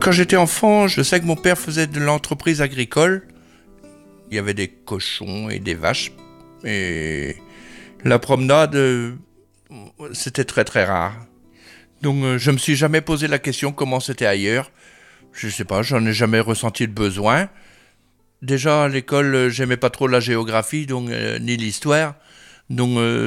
Quand j'étais enfant, je sais que mon père faisait de l'entreprise agricole. Il y avait des cochons et des vaches. Et la promenade, c'était très très rare. Donc je me suis jamais posé la question comment c'était ailleurs. Je sais pas, j'en ai jamais ressenti le besoin. Déjà à l'école, j'aimais pas trop la géographie, donc ni l'histoire. Donc